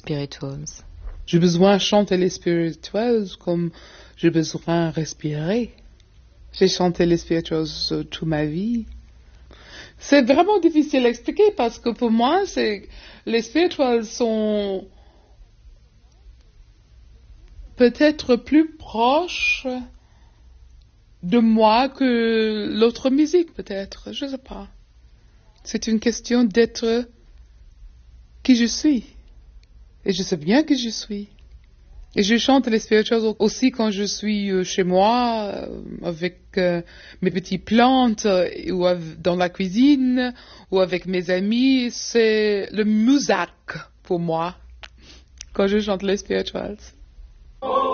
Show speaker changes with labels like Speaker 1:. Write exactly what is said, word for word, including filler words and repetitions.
Speaker 1: spirituals?
Speaker 2: J'ai besoin de chanter les spirituals comme j'ai besoin de respirer. J'ai chanté les spirituals toute ma vie. C'est vraiment difficile à expliquer parce que pour moi, c'est, les spirituals sont peut-être plus proches de moi que l'autre musique, peut-être. Je ne sais pas. C'est une question d'être qui je suis. Et je sais bien qui je suis. Et je chante les spirituals aussi quand je suis chez moi, avec euh, mes petites plantes, ou dans la cuisine, ou avec mes amis. C'est le musique pour moi, quand je chante les spirituals.